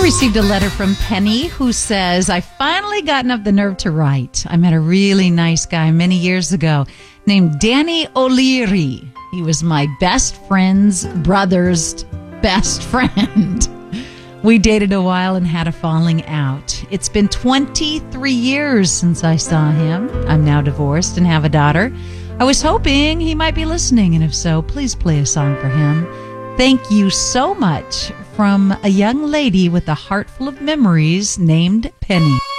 received a letter from Penny who says, I finally gotten up the nerve to write. I met a really nice guy many years ago named Danny O'Leary. He was my best friend's brother's best friend. We dated a while and had a falling out. It's been 23 years since I saw him. I'm now divorced and have a daughter. I was hoping he might be listening, and if so, please play a song for him. Thank you so much, from a young lady with a heart full of memories named Penny.